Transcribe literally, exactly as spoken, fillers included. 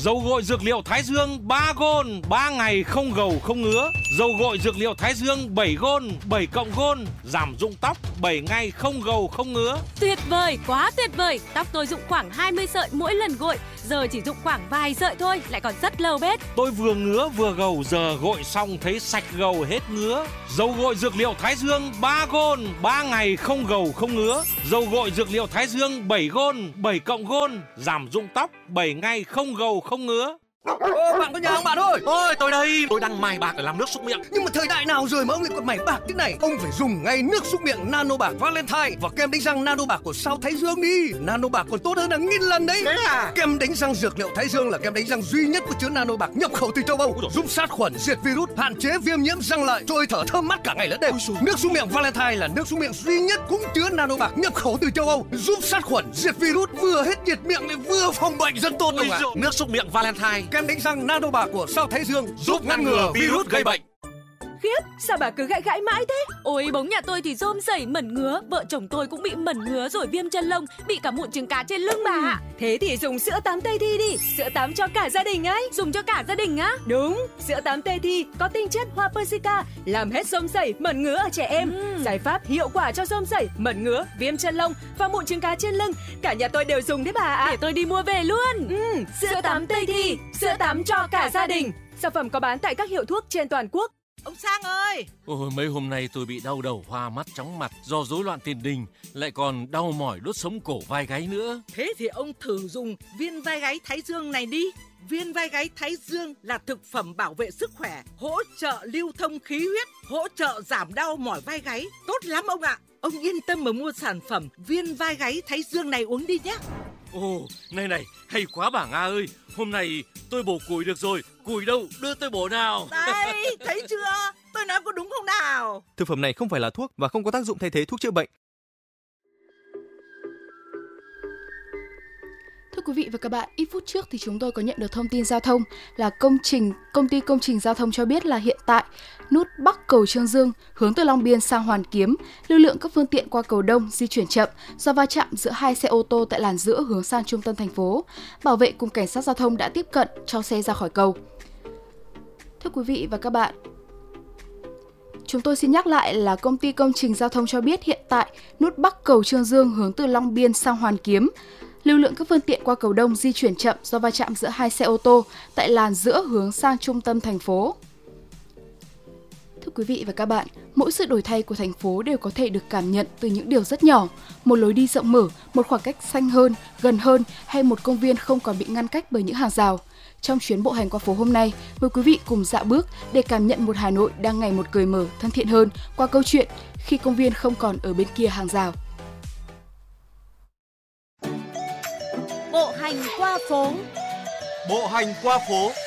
Dầu gội dược liệu Thái Dương ba gôn, ba ngày không gầu không ngứa. Dầu gội dược liệu Thái Dương bảy gôn, bảy cộng gôn, giảm rụng tóc, bảy ngày không gầu không ngứa. Tuyệt vời, quá tuyệt vời. Tóc tôi rụng khoảng hai mươi sợi mỗi lần gội, giờ chỉ rụng khoảng vài sợi thôi, lại còn rất lâu bết. Tôi vừa ngứa vừa gầu, giờ gội xong thấy sạch gầu hết ngứa. Dầu gội dược liệu Thái Dương ba gôn, ba ngày không gầu không ngứa. Dầu gội dược liệu Thái Dương bảy gôn, bảy cộng gôn, giảm rụng tóc, bảy ngày không gầu không ngứa. Ô, bạn có nhà không bạn ơi? Ôi, tôi đây, tôi đang mài bạc để làm nước súc miệng. Nhưng mà thời đại nào rồi mà ông lại còn mài bạc thế này? Ông phải dùng ngay nước súc miệng Nano Bạc Valentine và kem đánh răng Nano Bạc của Sao Thái Dương đi. Nano Bạc còn tốt hơn là nghìn lần đấy. Thế à? Kem đánh răng dược liệu Thái Dương là kem đánh răng duy nhất có chứa Nano Bạc nhập khẩu từ châu Âu, giúp sát khuẩn, diệt virus, hạn chế viêm nhiễm răng lợi, cho hơi thở thơm mát cả ngày lẫn đêm. Nước súc miệng Valentine là nước súc miệng duy nhất cũng chứa Nano Bạc nhập khẩu từ châu Âu, giúp sát khuẩn, diệt virus, vừa hết nhiệt miệng lại vừa phòng bệnh rất tốt luôn ạ. Nước súc miệng Valentine, kem đánh răng Nano Bạc của Sao Thái Dương giúp ngăn ngừa virus gây bệnh. Khiếp, sao bà cứ gãi gãi mãi thế? Ôi, bóng nhà tôi thì rôm rẩy mẩn ngứa, vợ chồng tôi cũng bị mẩn ngứa rồi viêm chân lông, bị cả mụn trứng cá trên lưng bà ạ. Thế thì dùng sữa tắm Tây Thi đi, sữa tắm cho cả gia đình ấy. Dùng cho cả gia đình á? Đúng, sữa tắm Tây Thi có tinh chất hoa persica, làm hết rôm rẩy, mẩn ngứa ở trẻ em. Ừ. Giải pháp hiệu quả cho rôm rẩy, mẩn ngứa, viêm chân lông và mụn trứng cá trên lưng. Cả nhà tôi đều dùng đấy bà ạ. Để tôi đi mua về luôn. Ừ, sữa, sữa tắm Tây Thi, sữa tắm cho cả gia đình. Sản phẩm có bán tại các hiệu thuốc trên toàn quốc. Ông Sang ơi! Ôi, mấy hôm nay tôi bị đau đầu, hoa mắt, chóng mặt do rối loạn tiền đình, lại còn đau mỏi đốt sống cổ vai gáy nữa. Thế thì ông thử dùng viên vai gáy Thái Dương này đi. Viên vai gáy Thái Dương là thực phẩm bảo vệ sức khỏe, hỗ trợ lưu thông khí huyết, hỗ trợ giảm đau mỏi vai gáy. Tốt lắm ông ạ! Ông yên tâm mà mua sản phẩm viên vai gáy Thái Dương này uống đi nhé. Ồ, này này, hay quá bà Nga ơi. Hôm nay tôi bổ củi được rồi. Củi đâu, đưa tôi bổ nào. Đây, thấy chưa? Tôi nói có đúng không nào? Thực phẩm này không phải là thuốc và không có tác dụng thay thế thuốc chữa bệnh. Thưa quý vị và các bạn, ít phút trước thì chúng tôi có nhận được thông tin giao thông là công trình công ty công trình giao thông cho biết là hiện tại nút Bắc cầu Chương Dương hướng từ Long Biên sang Hoàn Kiếm, lưu lượng các phương tiện qua cầu Đông di chuyển chậm do va chạm giữa hai xe ô tô tại làn giữa hướng sang trung tâm thành phố. Bảo vệ cùng cảnh sát giao thông đã tiếp cận cho xe ra khỏi cầu. Thưa quý vị và các bạn, chúng tôi xin nhắc lại là công ty công trình giao thông cho biết hiện tại nút Bắc cầu Chương Dương hướng từ Long Biên sang Hoàn Kiếm, lưu lượng các phương tiện qua cầu Đông di chuyển chậm do va chạm giữa hai xe ô tô tại làn giữa hướng sang trung tâm thành phố. Thưa quý vị và các bạn, mỗi sự đổi thay của thành phố đều có thể được cảm nhận từ những điều rất nhỏ. Một lối đi rộng mở, một khoảng cách xanh hơn, gần hơn hay một công viên không còn bị ngăn cách bởi những hàng rào. Trong chuyến bộ hành qua phố hôm nay, mời quý vị cùng dạo bước để cảm nhận một Hà Nội đang ngày một cởi mở, thân thiện hơn qua câu chuyện khi công viên không còn ở bên kia hàng rào. Bộ hành qua phố. Bộ hành qua phố.